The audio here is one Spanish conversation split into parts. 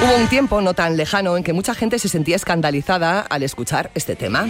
Hubo un tiempo no tan lejano en que mucha gente se sentía escandalizada al escuchar este tema.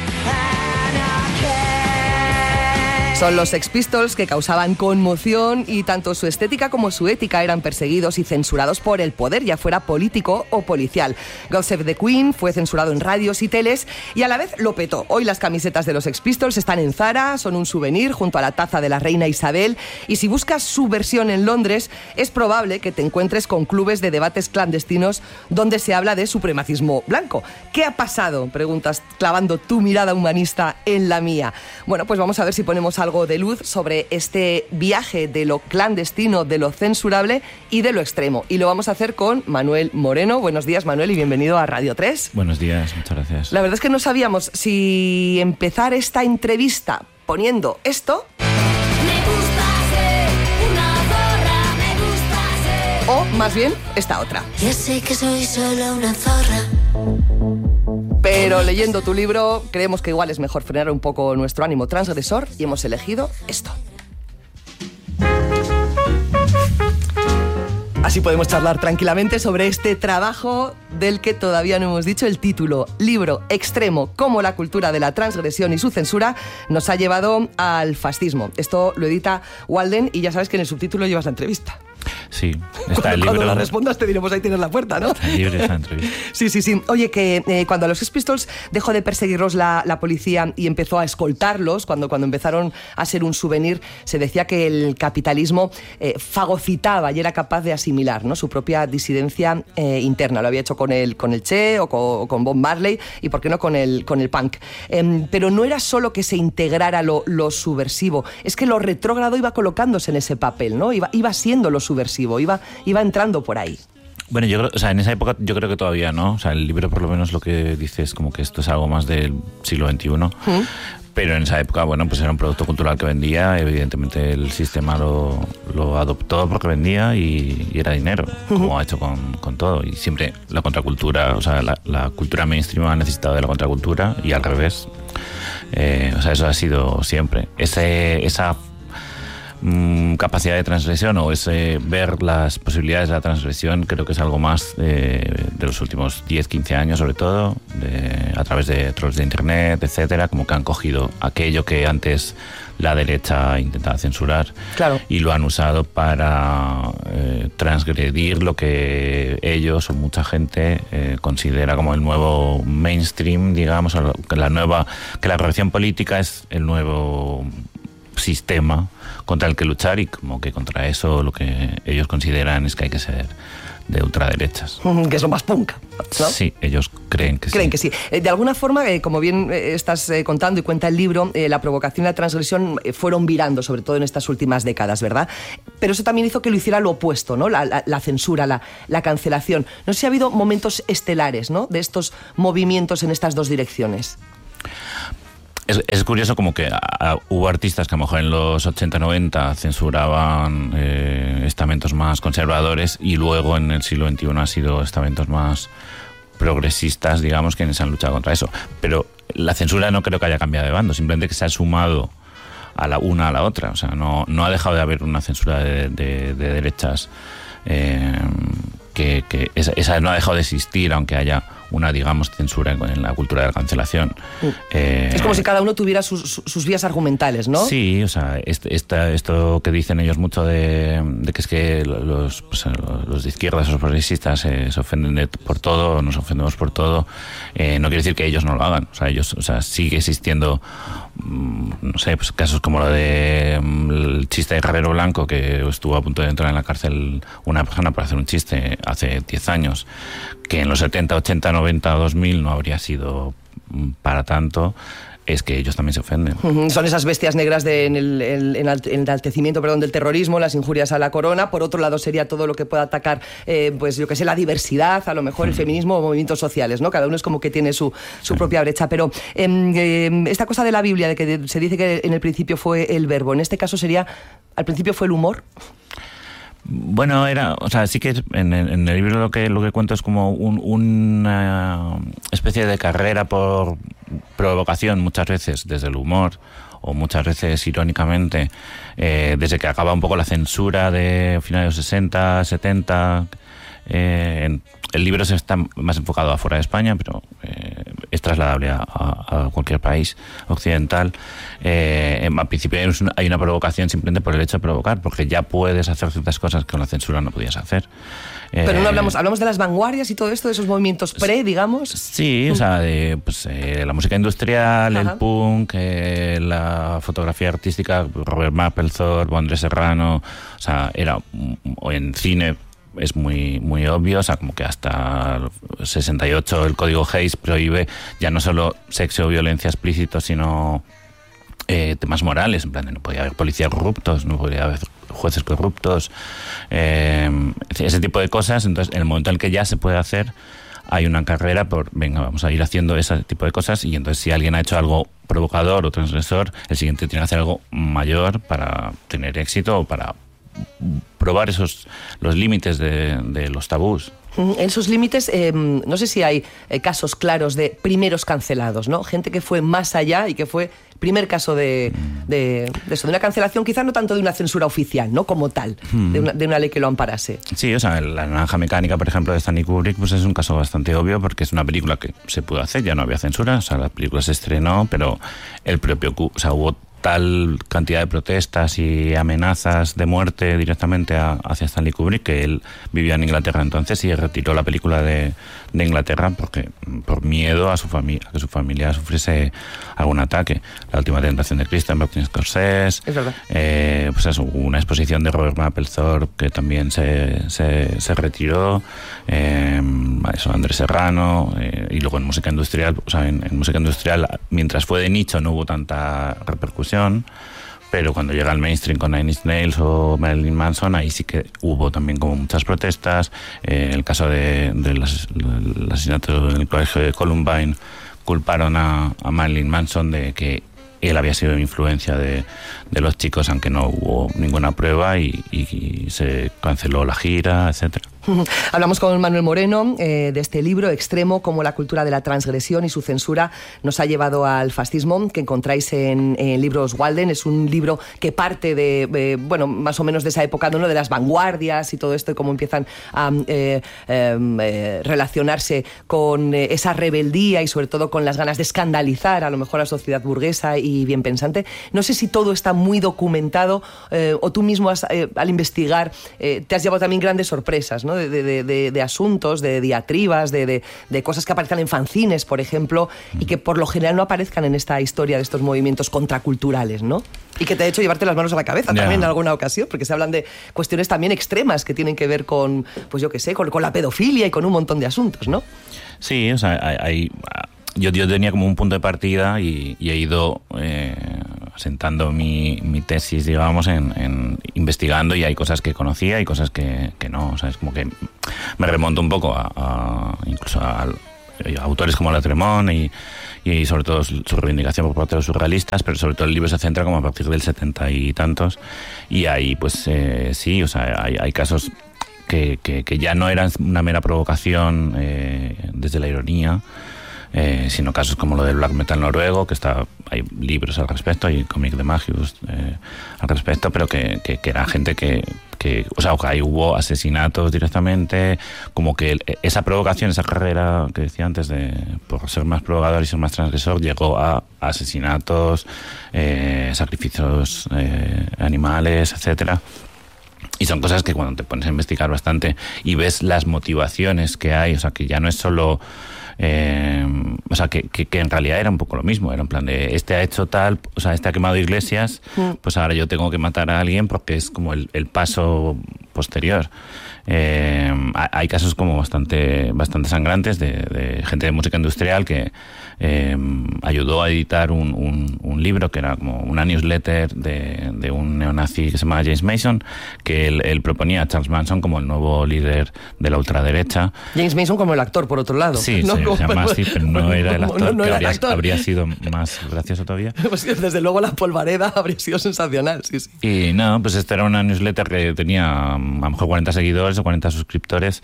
Son los Sex Pistols, que causaban conmoción y tanto su estética como su ética eran perseguidos y censurados por el poder, ya fuera político o policial. God Save the Queen fue censurado en radios y teles y a la vez lo petó. Hoy las camisetas de los Sex Pistols están en Zara, son un souvenir junto a la taza de la reina Isabel, y si buscas su versión en Londres es probable que te encuentres con clubes de debates clandestinos donde se habla de supremacismo blanco. ¿Qué ha pasado?, preguntas, clavando tu mirada humanista en la mía. Bueno, pues vamos a ver si ponemos algo de luz sobre este viaje de lo clandestino, de lo censurable y de lo extremo. Y lo vamos a hacer con Manuel Moreno. Buenos días, Manuel, y bienvenido a Radio 3. Buenos días, muchas gracias. La verdad es que no sabíamos si empezar esta entrevista poniendo esto o más bien esta otra. Ya sé que soy solo una zorra. Pero leyendo tu libro creemos que igual es mejor frenar un poco nuestro ánimo transgresor y hemos elegido esto. Así podemos charlar tranquilamente sobre este trabajo del que todavía no hemos dicho el título. Libro extremo, cómo la cultura de la transgresión y su censura nos ha llevado al fascismo. Esto lo edita Walden y ya sabes que en el subtítulo llevas la entrevista. Sí, está el libro. Cuando la respondas te diremos, ahí tienes la puerta, ¿no? Está el libro, está la entrevista. Sí. Oye, que cuando a los Sex Pistols dejó de perseguirlos la policía y empezó a escoltarlos, cuando empezaron a ser un souvenir, se decía que el capitalismo fagocitaba y era capaz de asimilar, ¿no?, su propia disidencia interna. Lo había hecho con el Che o con Bob Marley y, ¿por qué no?, con el punk. Pero no era solo que se integrara lo subversivo, es que lo retrógrado iba colocándose en ese papel, ¿no? Iba siendo lo subversivo, iba entrando por ahí. Bueno, yo creo, o sea, en esa época yo creo que todavía no. O sea, el libro por lo menos lo que dice es como que esto es algo más del siglo XXI. Pero en esa época, bueno, pues era un producto cultural que vendía. Evidentemente el sistema lo adoptó porque vendía y era dinero, como ha hecho con todo. Y siempre la contracultura, o sea, la cultura mainstream ha necesitado de la contracultura y al revés. O sea, eso ha sido siempre. Esa capacidad de transgresión o ese ver las posibilidades de la transgresión creo que es algo más de los últimos 10-15 años, sobre todo a través de trolls de internet, etcétera, como que han cogido aquello que antes la derecha intentaba censurar, claro, y lo han usado para transgredir lo que ellos o mucha gente considera como el nuevo mainstream, digamos, que la corrección política es el nuevo sistema contra el que luchar, y como que contra eso lo que ellos consideran es que hay que ser de ultraderechas. Que es lo más punk, ¿no? Sí, ellos creen que sí. Creen que sí. De alguna forma, como bien estás contando y cuenta el libro, la provocación y la transgresión fueron virando, sobre todo en estas últimas décadas, ¿verdad? Pero eso también hizo que lo hiciera lo opuesto, ¿no? La censura, la cancelación. No sé si ha habido momentos estelares, ¿no?, de estos movimientos en estas dos direcciones. Es curioso como que hubo artistas que a lo mejor en los 80-90 censuraban estamentos más conservadores y luego en el siglo XXI han sido estamentos más progresistas, digamos, quienes han luchado contra eso. Pero la censura no creo que haya cambiado de bando, simplemente que se ha sumado a la una a la otra. O sea, no ha dejado de haber una censura de derechas, que esa no ha dejado de existir, aunque haya una, digamos, censura en la cultura de la cancelación. Es como si cada uno tuviera sus vías argumentales, ¿no? Sí, o sea, esto que dicen ellos mucho de que es que los de izquierdas, los progresistas se ofenden por todo, nos ofendemos por todo, no quiere decir que ellos no lo hagan. O sea, sigue existiendo, no sé, pues casos como lo de el chiste de Guerrero Blanco, que estuvo a punto de entrar en la cárcel una persona por hacer un chiste hace 10 años, que en los 70, 80, 90, 2000 no habría sido para tanto. Es que ellos también se ofenden. Son esas bestias negras en el enaltecimiento, del terrorismo, las injurias a la corona. Por otro lado sería todo lo que pueda atacar, pues yo que sé, la diversidad, a lo mejor el feminismo o movimientos sociales, ¿no? Cada uno es como que tiene su propia brecha. Pero esta cosa de la Biblia, de que se dice que en el principio fue el verbo, en este caso sería, al principio fue el humor. Bueno, o sea, sí que en el libro lo que cuento es como una especie de carrera por provocación, muchas veces desde el humor o muchas veces irónicamente, desde que acaba un poco la censura de finales de los 60, 70, el libro se está más enfocado afuera de España, pero es trasladable a cualquier país occidental. Al principio hay una provocación simplemente por el hecho de provocar, porque ya puedes hacer ciertas cosas que con la censura no podías hacer. Pero no hablamos de las vanguardias y todo esto, de esos movimientos digamos. Sí, o sea, la música industrial, el punk, la fotografía artística, Robert Mapplethorpe, Andrés Serrano, o sea, o en cine es muy, muy obvio, o sea, como que hasta el 68 el código Hays prohíbe ya no solo sexo o violencia explícito, sino temas morales, en plan de no podía haber policías corruptos, no podía haber jueces corruptos, ese tipo de cosas. Entonces, en el momento en el que ya se puede hacer, hay una carrera por, venga, vamos a ir haciendo ese tipo de cosas, y entonces si alguien ha hecho algo provocador o transgresor, el siguiente tiene que hacer algo mayor para tener éxito o para probar los límites de los tabús. En esos límites, no sé si hay casos claros de primeros cancelados, ¿no? Gente que fue más allá y que fue primer caso de eso, de una cancelación, quizás no tanto de una censura oficial, ¿no? Como tal, de una ley que lo amparase. Sí, o sea, La Naranja Mecánica, por ejemplo, de Stanley Kubrick, pues es un caso bastante obvio, porque es una película que se pudo hacer, ya no había censura, o sea, la película se estrenó, pero el propio, o sea, hubo tal cantidad de protestas y amenazas de muerte directamente hacia Stanley Kubrick, que él vivía en Inglaterra entonces y retiró la película de Inglaterra por miedo a que su familia sufriese algún ataque. La Última Tentación de Cristo en Martin Scorsese, es verdad. Pues eso, una exposición de Robert Mapplethorpe que también se retiró, eso, Andrés Serrano, y luego en música industrial, o sea, en música industrial, mientras fue de nicho no hubo tanta repercusión, pero cuando llega al mainstream con Nine Inch Nails o Marilyn Manson, ahí sí que hubo también como muchas protestas. El caso del asesinato en el colegio de Columbine, culparon a Marilyn Manson de que él había sido influencia de los chicos, aunque no hubo ninguna prueba, y se canceló la gira, etcétera. Hablamos con Manuel Moreno de este libro, Extremo, cómo la cultura de la transgresión y su censura nos ha llevado al fascismo, que encontráis en Libros Walden. Es un libro que parte de, bueno, más o menos de esa época, ¿no?, de las vanguardias y todo esto, y cómo empiezan a relacionarse con esa rebeldía y sobre todo con las ganas de escandalizar a lo mejor a la sociedad burguesa y bien pensante. No sé si todo está muy documentado o tú mismo al investigar te has llevado también grandes sorpresas, ¿no?, de asuntos, de diatribas, de cosas que aparecen en fanzines, por ejemplo, y que por lo general no aparezcan en esta historia de estos movimientos contraculturales, ¿no? Y que te ha hecho llevarte las manos a la cabeza también en alguna ocasión, porque se hablan de cuestiones también extremas que tienen que ver con, pues yo qué sé, con la pedofilia y con un montón de asuntos, ¿no? Sí, o sea, yo tenía como un punto de partida y he ido asentando mi tesis, digamos, en investigando, y hay cosas que conocía y cosas que no. O sea, es como que me remonto un poco incluso a autores como Latremont y sobre todo su reivindicación por parte de los surrealistas, pero sobre todo el libro se centra como a partir del 70 y tantos, y ahí pues sí, o sea, hay casos que ya no eran una mera provocación desde la ironía, sino casos como lo del black metal noruego, hay libros al respecto, hay cómic de Magius al respecto, pero que era gente que o sea, ahí hubo asesinatos directamente, como que esa provocación, esa carrera que decía antes por ser más provocador y ser más transgresor, llegó a asesinatos, sacrificios animales, etcétera. Y son cosas que cuando te pones a investigar bastante y ves las motivaciones que hay, o sea, que ya no es solo o sea, que en realidad era un poco lo mismo, era en plan de ha hecho tal, o sea, ha quemado iglesias, pues ahora yo tengo que matar a alguien porque es como el paso posterior. Hay casos como bastante sangrantes de gente de música industrial que ayudó a editar un libro que era como una newsletter de un neonazi que se llama James Mason, que él proponía a Charles Manson como el nuevo líder de la ultraderecha. James Mason como el actor, por otro lado. Sí, ¿no? Se llama así, pero no era el actor, no era que habría sido más gracioso todavía. Pues desde luego la polvareda habría sido sensacional, sí. Y no, pues esta era una newsletter que tenía a lo mejor 40 seguidores o 40 suscriptores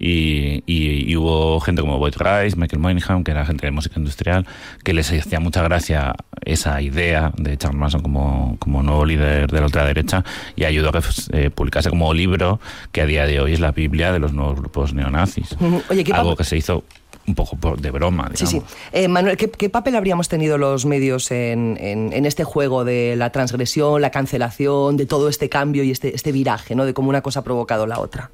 y hubo gente como Boyd Rice, Michael Moynihan, que era gente de música industrial, que les hacía mucha gracia esa idea de Charles Manson como nuevo líder de la ultraderecha, y ayudó a que publicase como libro, que a día de hoy es la Biblia de los nuevos grupos neonazis. Oye, algo que se hizo un poco de broma, digamos. Sí. Manuel, ¿qué papel habríamos tenido los medios en este juego de la transgresión, la cancelación, de todo este cambio y este viraje, ¿no? De cómo una cosa ha provocado la otra?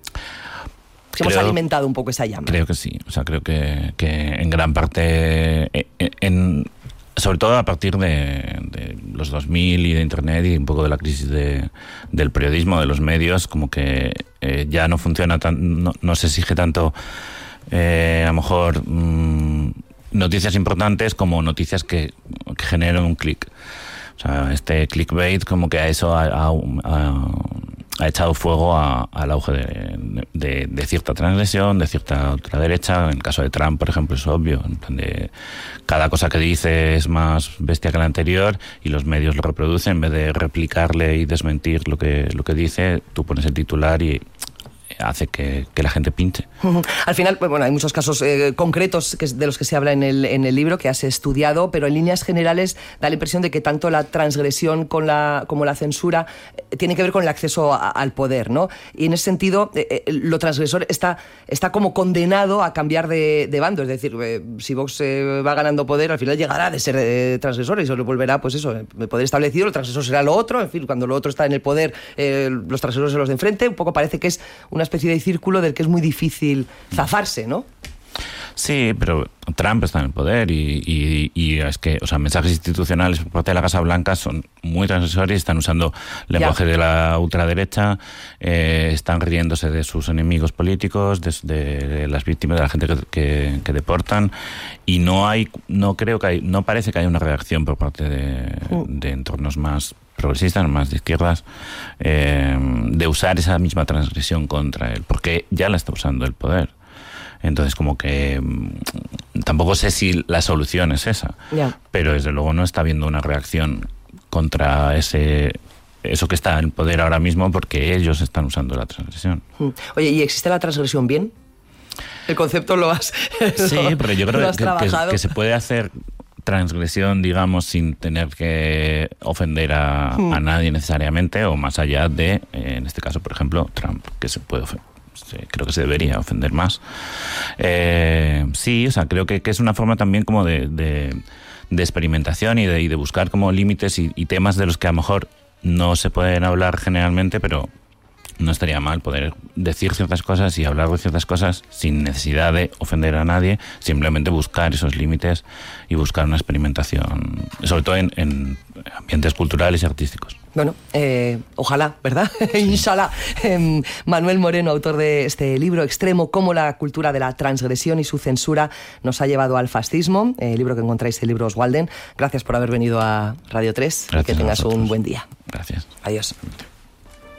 Hemos alimentado un poco esa llama. Creo que sí. O sea, creo que en gran parte, sobre todo a partir de los 2000 y de Internet y un poco de la crisis del periodismo, de los medios, como que ya no funciona no se exige tanto a lo mejor noticias importantes como noticias que generen un clic. O sea, este clickbait como que a eso ha echado fuego al auge de cierta transgresión, de cierta ultraderecha. En el caso de Trump, por ejemplo, es obvio. Donde cada cosa que dice es más bestia que la anterior y los medios lo reproducen. En vez de replicarle y desmentir lo que dice, tú pones el titular y hace que la gente pinche. Al final, bueno, hay muchos casos concretos de los que se habla en el libro que has estudiado, pero en líneas generales da la impresión de que tanto la transgresión como la censura tiene que ver con el acceso al poder, ¿no? Y en ese sentido, lo transgresor está como condenado a cambiar de bando. Es decir, si Vox va ganando poder, al final llegará de ser transgresor y se lo volverá, pues eso, el poder establecido, el transgresor será lo otro. En fin, cuando lo otro está en el poder, los transgresores son los de enfrente. Un poco parece que es una especie de círculo del que es muy difícil zafarse, ¿no? Sí, pero Trump está en el poder y es que, o sea, mensajes institucionales por parte de la Casa Blanca son muy transgresores, están usando lenguaje de la ultraderecha, están riéndose de sus enemigos políticos, de las víctimas, de la gente que deportan, y no parece que haya una reacción por parte de entornos más progresistas, más de izquierdas, de usar esa misma transgresión contra él, porque ya la está usando el poder. Entonces, como que tampoco sé si la solución es esa, pero desde luego no está habiendo una reacción contra eso que está en poder ahora mismo, porque ellos están usando la transgresión. Oye, ¿y existe la transgresión bien? El concepto lo has Sí, pero yo creo que se puede hacer transgresión, digamos, sin tener que ofender a nadie necesariamente, o más allá de, en este caso, por ejemplo, Trump, que se puede ofender. Creo que se debería ofender más. Sí, o sea, creo que es una forma también como de experimentación y de buscar como límites y temas de los que a lo mejor no se pueden hablar generalmente, pero no estaría mal poder decir ciertas cosas y hablar de ciertas cosas sin necesidad de ofender a nadie, simplemente buscar esos límites y buscar una experimentación, sobre todo en ambientes culturales y artísticos. Bueno, ojalá, ¿verdad? Inshallah. Manuel Moreno, autor de este libro Extremo, cómo la cultura de la transgresión y su censura nos ha llevado al fascismo, libro que encontráis en Libros Walden. Gracias por haber venido a Radio 3. Gracias, que tengas un buen día. Gracias. Adiós.